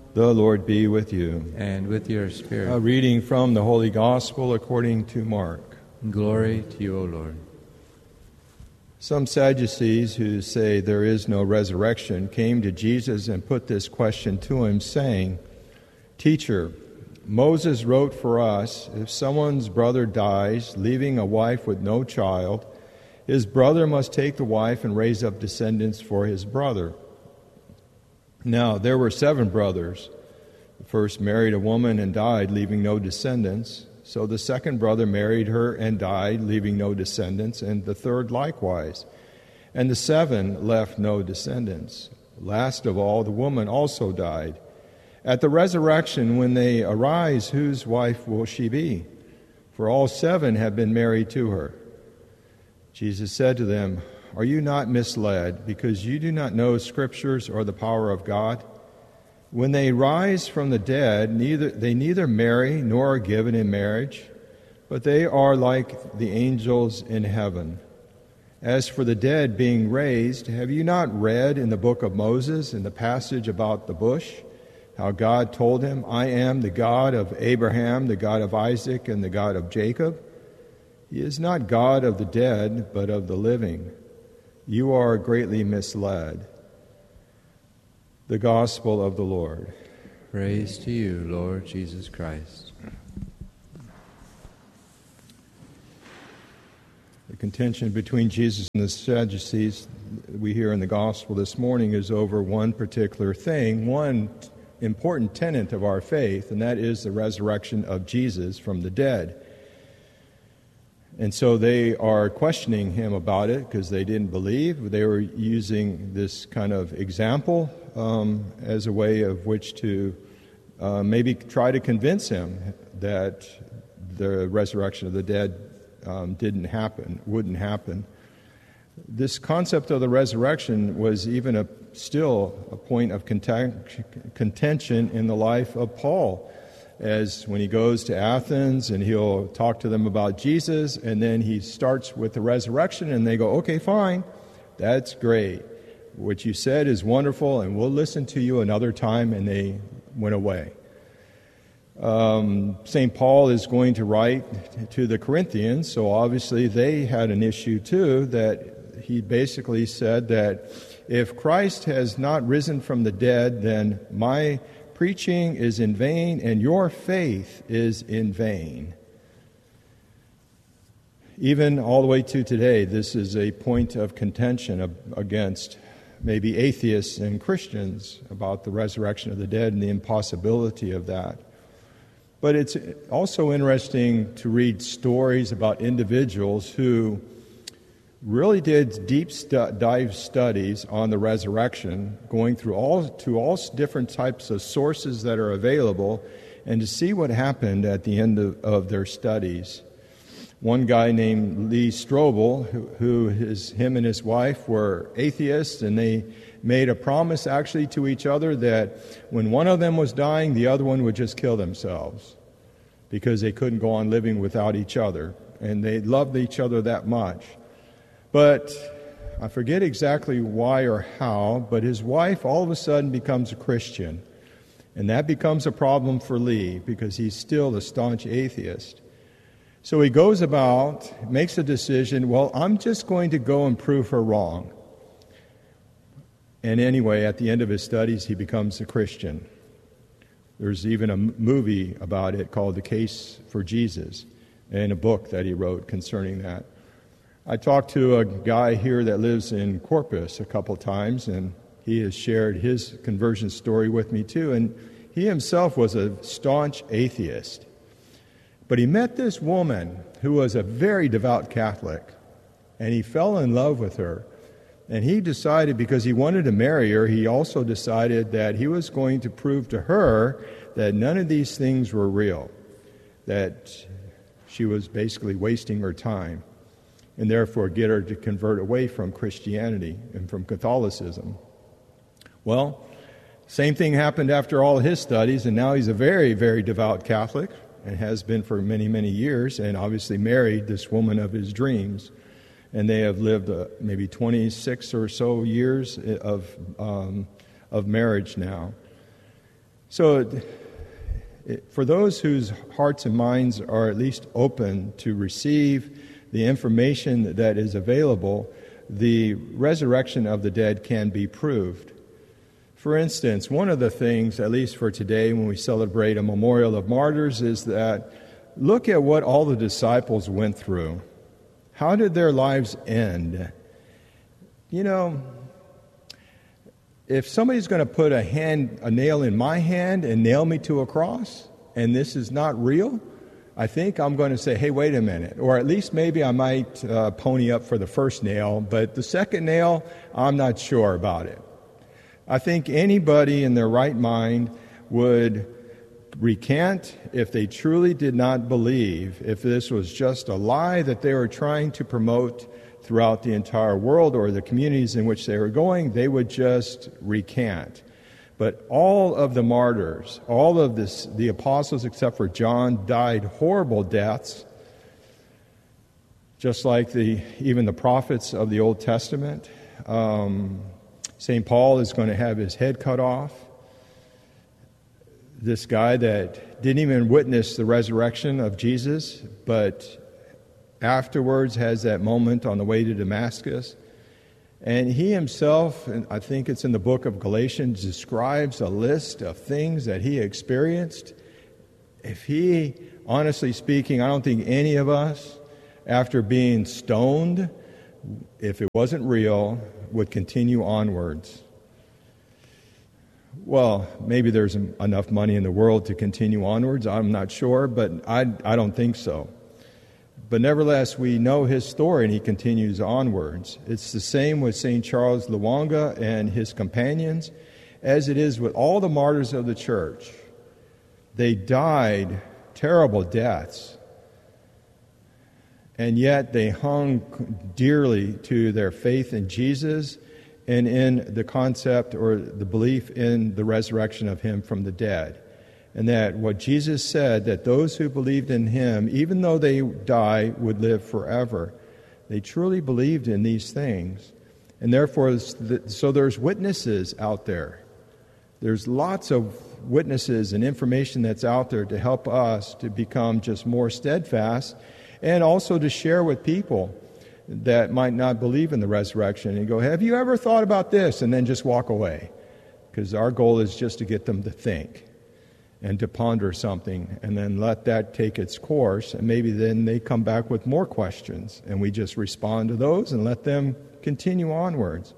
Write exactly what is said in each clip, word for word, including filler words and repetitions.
The Lord be with you. And with your spirit. A reading from the Holy Gospel according to Mark. Glory to you, O Lord. Some Sadducees who say there is no resurrection came to Jesus and put this question to him, saying, "Teacher, Moses wrote for us, if someone's brother dies, leaving a wife with no child, his brother must take the wife and raise up descendants for his brother. Now, there were seven brothers. The first married a woman and died, leaving no descendants. So the second brother married her and died, leaving no descendants, and the third likewise. And the seven left no descendants. Last of all, the woman also died. At the resurrection, when they arise, whose wife will she be? For all seven have been married to her." Jesus said to them, "Are you not misled, because you do not know Scriptures or the power of God? When they rise from the dead, neither they neither marry nor are given in marriage, but they are like the angels in heaven. As for the dead being raised, have you not read in the book of Moses, in the passage about the bush, how God told him, 'I am the God of Abraham, the God of Isaac, and the God of Jacob'? He is not God of the dead, but of the living. You are greatly misled." The Gospel of the Lord. Praise to you, Lord Jesus Christ. The contention between Jesus and the Sadducees we hear in the Gospel this morning is over one particular thing, one important tenet of our faith, and that is the resurrection of Jesus from the dead. And so they are questioning him about it because they didn't believe. They were using this kind of example um, as a way of which to uh, maybe try to convince him that the resurrection of the dead um, didn't happen, wouldn't happen. This concept of the resurrection was even a, still a point of contention in the life of Paul, as when he goes to Athens and he'll talk to them about Jesus, and then he starts with the resurrection, and they go, "Okay, fine, that's great. What you said is wonderful, and we'll listen to you another time," and they went away. Um, Saint Paul is going to write to the Corinthians, so obviously they had an issue too, that he basically said that if Christ has not risen from the dead, then my preaching is in vain, and your faith is in vain. Even all the way to today, this is a point of contention against maybe atheists and Christians about the resurrection of the dead and the impossibility of that. But it's also interesting to read stories about individuals who really did deep stu- dive studies on the resurrection, going through all to all different types of sources that are available, and to see what happened at the end of, of their studies. One guy named Lee Strobel, who, who his, him and his wife were atheists, and they made a promise actually to each other that when one of them was dying, the other one would just kill themselves because they couldn't go on living without each other, and they loved each other that much. But I forget exactly why or how, but his wife all of a sudden becomes a Christian. And that becomes a problem for Lee because he's still a staunch atheist. So he goes about, makes a decision, well, I'm just going to go and prove her wrong. And anyway, at the end of his studies, he becomes a Christian. There's even a movie about it called The Case for Jesus, and a book that he wrote concerning that. I talked to a guy here that lives in Corpus a couple times, and he has shared his conversion story with me too, and he himself was a staunch atheist. But he met this woman who was a very devout Catholic, and he fell in love with her. And he decided, because he wanted to marry her, he also decided that he was going to prove to her that none of these things were real, that she was basically wasting her time, and therefore get her to convert away from Christianity and from Catholicism. Well, same thing happened after all his studies, and now he's a very, very devout Catholic, and has been for many, many years, and obviously married this woman of his dreams. And they have lived uh, maybe twenty-six or so years of um, of marriage now. So it, for those whose hearts and minds are at least open to receive the information that is available, the resurrection of the dead can be proved. For instance, one of the things, at least for today when we celebrate a memorial of martyrs, is that look at what all the disciples went through. How did their lives end? You know, if somebody's going to put a hand, a nail in my hand and nail me to a cross, and this is not real, I think I'm going to say, hey, wait a minute. Or at least maybe I might uh, pony up for the first nail, but the second nail, I'm not sure about it. I think anybody in their right mind would recant if they truly did not believe, if this was just a lie that they were trying to promote throughout the entire world or the communities in which they were going, they would just recant. But all of the martyrs, all of this, the apostles except for John, died horrible deaths, just like the even the prophets of the Old Testament. Um, Saint Paul is going to have his head cut off. This guy that didn't even witness the resurrection of Jesus, but afterwards has that moment on the way to Damascus. And he himself, and I think it's in the book of Galatians, describes a list of things that he experienced. If he, honestly speaking, I don't think any of us, after being stoned, if it wasn't real, would continue onwards. Well, maybe there's enough money in the world to continue onwards. I'm not sure, but I, I don't think so. But nevertheless, we know his story, and he continues onwards. It's the same with Saint Charles Lwanga and his companions, as it is with all the martyrs of the church. They died terrible deaths, and yet they hung dearly to their faith in Jesus and in the concept or the belief in the resurrection of him from the dead. And that what Jesus said, that those who believed in him, even though they die, would live forever. They truly believed in these things. And therefore, so there's witnesses out there. There's lots of witnesses and information that's out there to help us to become just more steadfast and also to share with people that might not believe in the resurrection and go, have you ever thought about this? And then just walk away. Because our goal is just to get them to think and to ponder something, and then let that take its course, and maybe then they come back with more questions, and we just respond to those and let them continue onwards.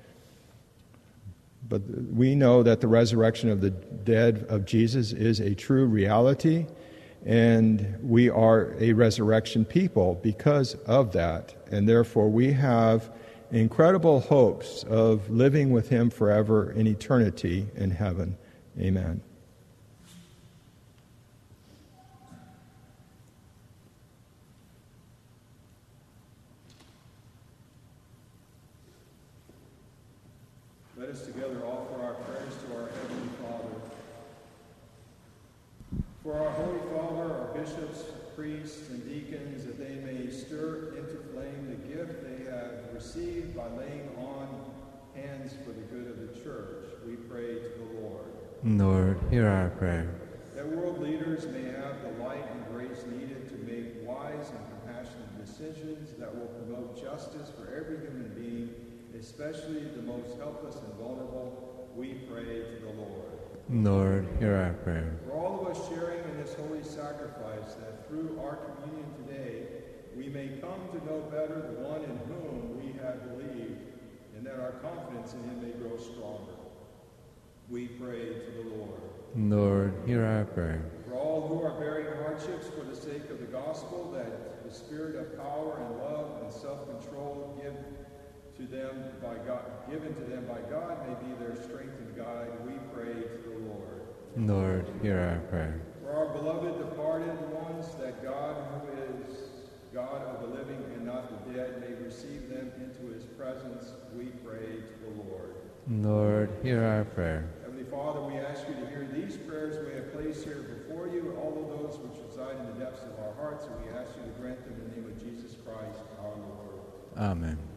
But we know that the resurrection of the dead of Jesus is a true reality, and we are a resurrection people because of that, and therefore we have incredible hopes of living with him forever in eternity in heaven. Amen. Let us together offer our prayers to our Heavenly Father. For our Holy Father, our bishops, priests, and deacons, that they may stir into flame the gift they have received by laying on hands for the good of the church, we pray to the Lord. Lord, hear our prayer. That world leaders may have the light and grace needed to make wise and compassionate decisions that will promote justice for every human being, especially the most helpless and vulnerable, we pray to the Lord. Lord, hear our prayer. For all of us sharing in this holy sacrifice, that through our communion today, we may come to know better the one in whom we have believed, and that our confidence in him may grow stronger. We pray to the Lord. Lord, hear our prayer. For all who are bearing hardships for the sake of the gospel, that the spirit of power and love and self-control give to them by God, given to them by God, may be their strength and guide. We pray to the Lord. Lord, hear our prayer. For our beloved departed ones, that God, who is God of the living and not the dead, may receive them into his presence. We pray to the Lord. Lord, hear our prayer. Heavenly Father, we ask you to hear these prayers we have placed here before you, all of those which reside in the depths of our hearts, and we ask you to grant them in the name of Jesus Christ, our Lord. Amen.